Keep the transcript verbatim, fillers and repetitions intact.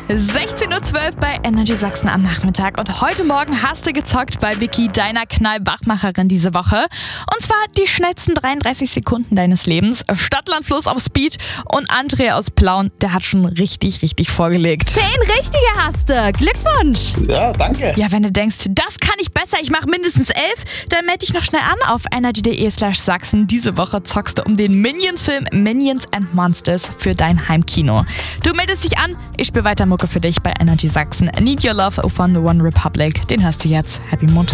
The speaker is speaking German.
sechzehn Uhr zwölf bei Energy Sachsen am Nachmittag. Und heute Morgen hast du gezockt bei Vicky, deiner Knallbachmacherin diese Woche. Und zwar die schnellsten dreiunddreißig Sekunden deines Lebens. Stadt, Land, Fluss auf Speed. Und Andrea aus Plauen, der hat schon richtig, richtig vorgelegt. Zehn richtige hast du. Glückwunsch. Ja, danke. Ja, wenn du denkst, das kann ich besser, ich mache mindestens elf, dann melde dich noch schnell an auf energy.de slash Sachsen. Diese Woche zockst du um den Minions-Film Minions and Monsters für dein Heimkino. Du meldest dich an, ich spiele weiter Mucke für dich bei Energy Sachsen. Need Your Love von The One Republic. Den hörst du jetzt. Happy Montag.